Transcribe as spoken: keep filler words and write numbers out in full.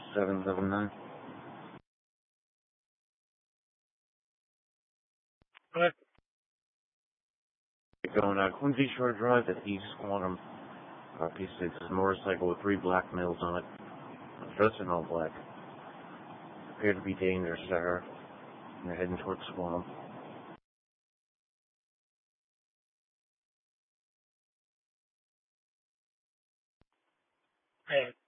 seven seven nine. What? Going uh, Quincy Shore Drive at East Quantum. Uh, P six is a motorcycle with three black males on it, dressed in all black. Appear to be dangerous to her. And they're heading towards Quantum. Hey.